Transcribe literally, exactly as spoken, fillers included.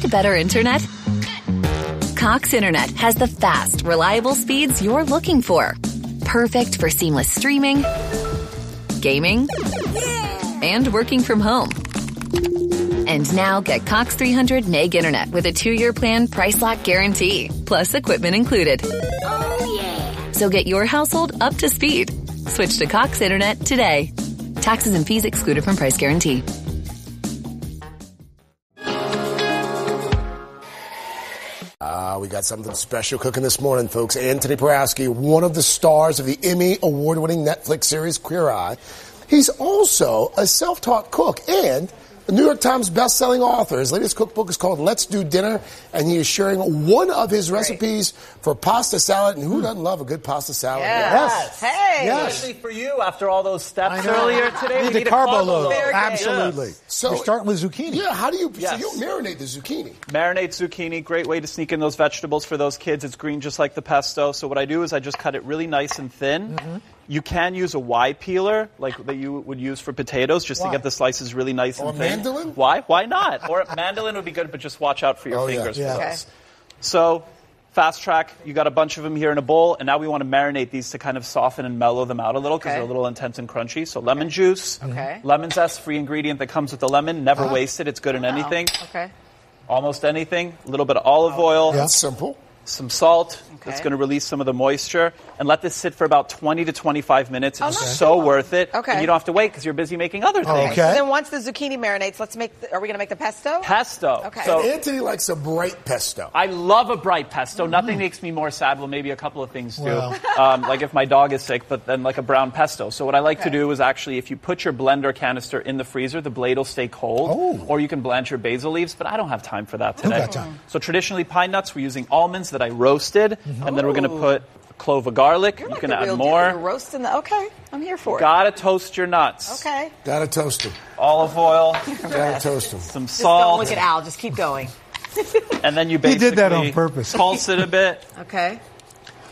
Need better internet? Cox Internet has the fast, reliable speeds you're looking for. Perfect for seamless streaming, gaming, and working from home. And now get Cox three hundred meg internet with a two-year plan price lock guarantee, plus equipment included. Oh, yeah. So get your household up to speed. Switch to Cox Internet today. Taxes and fees excluded from price guarantee. Uh, we got something special cooking this morning, folks. Anthony Porowski, one of the stars of the Emmy award-winning Netflix series Queer Eye. He's also a self-taught cook and a New York Times best-selling author. His latest cookbook is called Let's Do Dinner, and he is sharing one of his Great. recipes for pasta salad. And who mm. doesn't love a good pasta salad? Yes. yes. Hey. Yes. Especially for you after all those steps earlier today. We need need a carbo, carbo load. load. Absolutely. Yes. So you're starting with zucchini. Yeah, how do you, yes. so you marinate the zucchini? Marinate zucchini, great way to sneak in those vegetables for those kids. It's green just like the pesto. So what I do is I just cut it really nice and thin. Mm-hmm. You can use a Y peeler, like that you would use for potatoes, just Why? to get the slices really nice or and thin. Or mandolin? Why? Why not? Or mandolin would be good, but just watch out for your oh, fingers yeah. for Yeah. those. Okay. So, fast track, you got a bunch of them here in a bowl, and now we want to marinate these to kind of soften and mellow them out a little because okay. they're a little intense and crunchy. So lemon okay. juice, okay. lemon zest, free ingredient that comes with the lemon, never uh-huh. waste it. It's good in wow. anything. Okay. Almost anything. A little bit of olive oil. That's simple. Some salt. Okay. That's going to release some of the moisture. And let this sit for about twenty to twenty-five minutes. It's oh, nice. so worth it. Okay. And you don't have to wait because you're busy making other things. Okay. So then once the zucchini marinates, let's make. The, are we going to make the pesto? Pesto. Okay. So Anthony likes a bright pesto. I love a bright pesto. Nothing makes me more sad. Well, maybe a couple of things do. Wow. Um, like if my dog is sick, but then like a brown pesto. So what I like Okay. to do is actually, if you put your blender canister in the freezer, the blade will stay cold. Oh. Or you can blanch your basil leaves, but I don't have time for that today. got time? So traditionally, pine nuts, we're using almonds that I roasted, mm-hmm. and then we're going to put a clove of garlic. You're you like can the add real more. Deal. You're roasting the. Okay, I'm here for it. Gotta toast your nuts. Okay. Gotta toast them. Olive oil, Gotta toast them. some Just don't salt, look at Al. Just keep going. and then you He basically did that on purpose. pulse it a bit. Okay.